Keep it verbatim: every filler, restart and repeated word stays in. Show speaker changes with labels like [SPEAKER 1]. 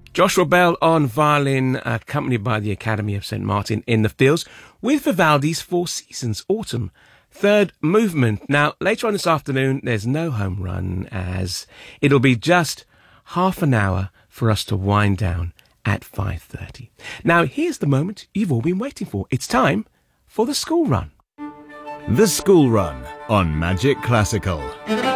[SPEAKER 1] Joshua Bell on violin, accompanied by the Academy of Saint Martin in the Fields, with Vivaldi's Four Seasons, Autumn, third movement. Now, later on this afternoon, there's no home run, as it'll be just half an hour for us to wind down at five thirty. Now, here's the moment you've all been waiting for. It's time for the school run.
[SPEAKER 2] The School Run on Magic Classical.